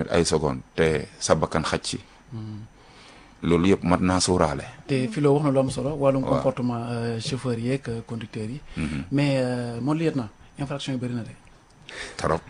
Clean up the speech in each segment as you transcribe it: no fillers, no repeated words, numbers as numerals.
ay secondes te sa bakkan xaj ci loolu yëpp mat naa sóoraale. te fi loo wax na lu am solo wàllum comportement chauffeur yeeg conducteurs yi. mais mon lieutenant infraction yi bëri na de. trop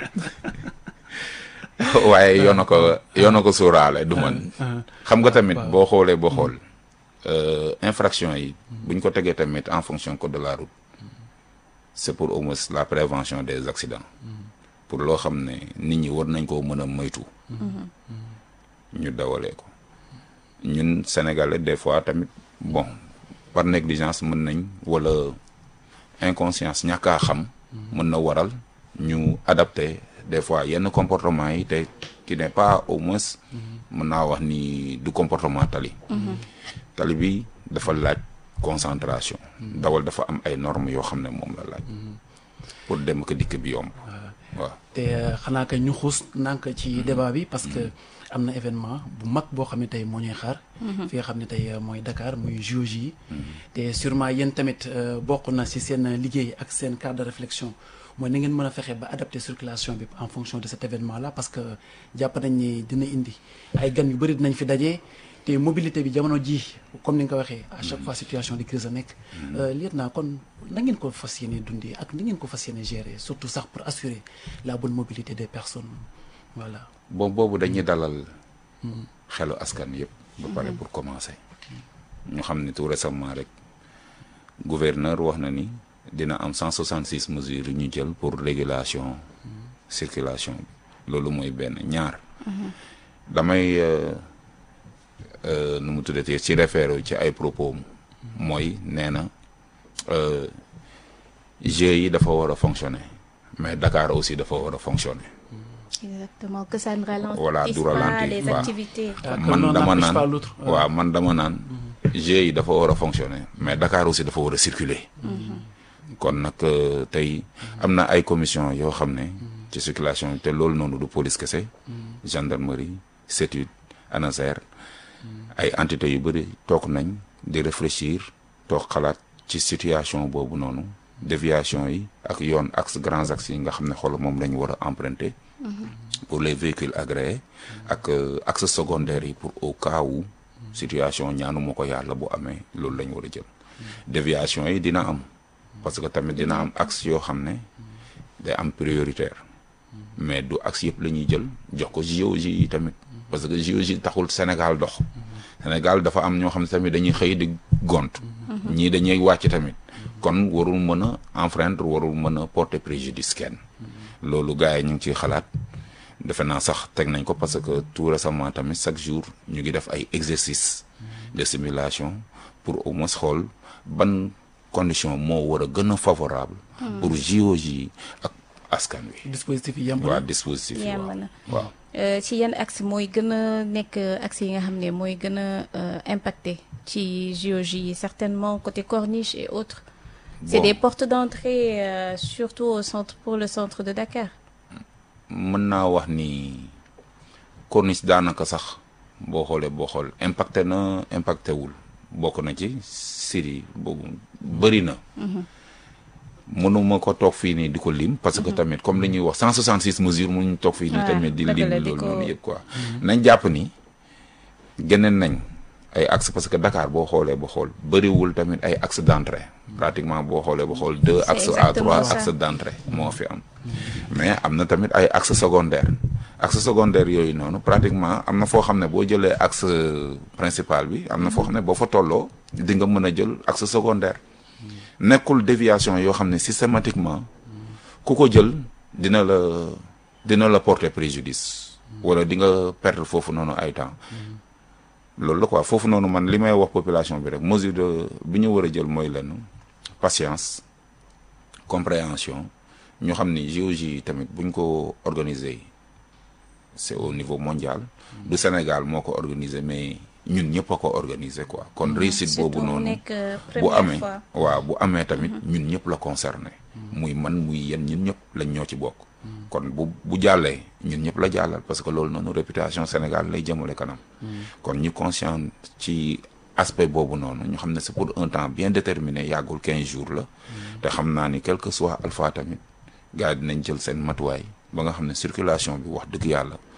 waaye yoon na ko sóoraale du man. xam nga tamit boo xoolee boo xool infraction yi buñ ko tegee tamit en fonction code de la route c'est pour au moins la prévention des accidents. pour loo xam ne nit ñi war nañ koo mën a moytu. ñu dawalee ko. ñun sénégalais des fois tamit bon par négligence mën nañ wala inconscience ñàkk a xam mën na waral ñu adapter des fois yenn comportement yi te qui n'est pas au moins mën naa wax ni du comportement tali tali bi dafa laaj concentration dawal dafa am ay normes yoo xam ne moom la laaj pour dem ko dikk bi yomb waaw te xanaa que ñu xuus nank ci débat bi parce que am na événement bu mag boo xam ne tey moo ñuy xaar fi nga xam ne tey mooy Dakar muy JOJ yi te sûrement yéen tamit bokk na ci seen liggéey ak seen cadre de réflexion mooy na ngeen mën a fexe ba adapter circulation bi en fonction de cet événement là parce que jàpp nañ ni dina indi ay gan yu bëri dinañ fi daje te mobilité bi jamono ji comme ni nga ko waxee à chaque fois situation de crise a nekk lieutenant kon na ngeen ko fas yéene dundee ak ni ngeen ko fas yéene gérer surtout sax pour assurer la bonne mobilité des personnes voilà bon boobu dañuy dalal xelu askan yëpp ba pare pour commencer ñu xam ni tout récemment rek gouverneur wax na ni dina am 166 mesures yu ñu jël pour régulation circulation bi loolu mooy benn ñaar damay nu mu tuddati ci référé ci ay propos mooy nee na GIE yi dafa war a fonctionner mais Dakar aussi dafa war a fonctionner. Exactement, que ça ne ralentisse voilà, du pas ralentir, les voilà. activités. man dama naan waaw man dama naan GIE yi dafa war a fonctionner mais Dakar aussi dafa war a circuler. kon nag tey am na ay commission yoo xam ne ci circulation te loolu noonu du police kese gendarmerie CETUD ANASER ay entités yu bëri toog nañ di réfléchir toog xalaat ci situation boobu noonu déviation yi ak yoon axe grands axes yi nga xam ne xool moom lañ war a emprunter pour les véhicules agréés ak axe secondaire yi pour au cas où situation ñaanu ma ko yàlla bu amee loolu lañ war a jël déviation yi dina am parce que tamit dina am axe yoo xam ne day am prioritaire mais du axe yëpp la ñuy jël jox ko JOJ yi tamit parce que JOJ taxul Sénégal dox Sénégal dafa am ñoo xam ne tamit dañuy xëy di gont ñii dañuy wàcc tamit kon warul mën a enfreindre warul mën a porter préjudice kenn loolu gars yi ñu ngi ciy xalaat defe naa sax teg nañ ko parce que tout récemment tamit chaque jour ñu ngi def ay exercices de simulation pour au moins xool ban condition moo war a gën a favorable pour JOJ yi ak askan wi. dispositif yi yemb na waaw dispositif yi waaw. ci yan axe mooy gën a nekk axe yi nga xam ne mooy gën a impacté ci JOJ yi certainement côté corniche et autres. C'est Bon. des portes d'entrée surtout au centre pour le centre de Dakar. mën naa wax ni corniche daanaka sax boo xool impacté wul bokk na ci Syrie boobu bëri na. mënuma ko toog fii nii di ko lim parce que tamit comme li ñuy wax 166 mesures mënuñu toog fii nii tamit di lim loolu noonu yëpp quoi. nañ jàpp ni génne nañ ay axe parce que Dakar boo xoolee ba xool bëriwul tamit ay axe d'entrée pratiquement boo xoolee ba xool 2 axes à 3 axes d'entrée moo fi am. mais am na tamit ay axe secondaire yooyu noonu pratiquement am na foo xam ne boo jëlee axe principal bi am na foo xam ne boo fa tolloo di nga mën a jël axe secondaire nekkul déviation yoo xam ne systématiquement ku ko jël dina la porter préjudice wala di nga perdre foofu noonu ay temps loolu la quoi foofu noonu man li may wax population bi rek mesure bi ñu war a jël mooy lenn patience compréhension ñu xam ni JOJ yi tamit buñ ko organiser c'est au niveau mondial du Sénégal moo ko organiser mais ñun ñëpp a ko organiser quoi kon réussite boobu noonu bu amee tamit ñun ñëpp la concerné muy man muy yéen ñun ñëpp lañ ñoo ci bokk kon bu jàllee ñun ñëpp la jàllal parce que loolu noonu réputation Sénégal lay jëmale kanam kon ñu conscient ci aspect boobu noonu ñu xam ne c'est pour un temps bien déterminé yàggul 15 jours la te xam naa ni quel que soit alpha tamit gars yi dinañ jël seen matuwaay ba nga xam ne circulation bi wax dëgg yàlla